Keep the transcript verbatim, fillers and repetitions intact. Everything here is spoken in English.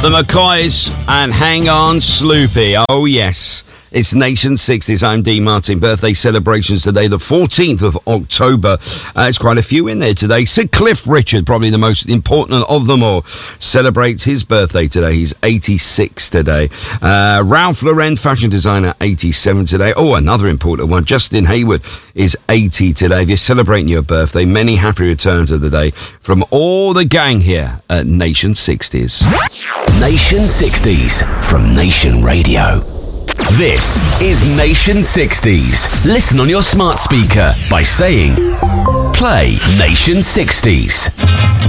The McCoys and Hang On Sloopy. Oh, yes. It's Nation sixties. I'm Dean Martin. Birthday celebrations today, the fourteenth of October. Uh, it's quite a few in there today. Sir Cliff Richard, probably the most important of them all, celebrates his birthday today. He's eighty-six today. Uh, Ralph Lauren, fashion designer, eighty-seven today. Oh, another important one. Justin Hayward is eighty today. If you're celebrating your birthday, many happy returns of the day from all the gang here at Nation sixties. Nation sixties from Nation Radio. This is Nation sixties. Listen on your smart speaker by saying, play Nation sixties.